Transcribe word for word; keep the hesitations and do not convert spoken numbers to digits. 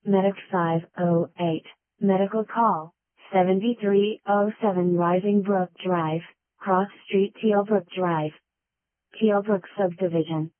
Medic five oh eight, medical call, seventy-three oh seven Rising Brook Drive, Cross Street, Tealbrook Drive, Tealbrook Subdivision.